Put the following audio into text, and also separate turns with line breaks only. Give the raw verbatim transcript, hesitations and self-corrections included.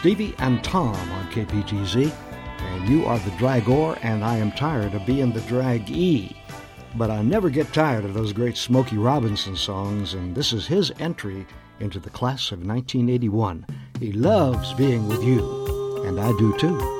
Stevie and Tom on K P G Z. And you are the dragor, and I am tired of being the drag-e. But I never get tired of those great Smokey Robinson songs, and this is his entry into the class of nineteen eighty-one. He loves being with you, and I do too.